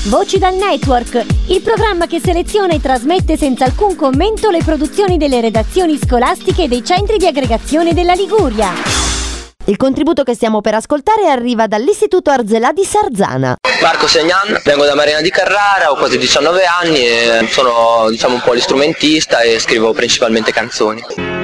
Voci dal Network, il programma che seleziona e trasmette senza alcun commento le produzioni delle redazioni scolastiche e dei centri di aggregazione della Liguria. Il contributo che stiamo per ascoltare arriva dall'Istituto Arzelà di Sarzana. Marco Segnan, vengo da Marina di Carrara, ho quasi 19 anni e sono un polistrumentista e scrivo principalmente canzoni.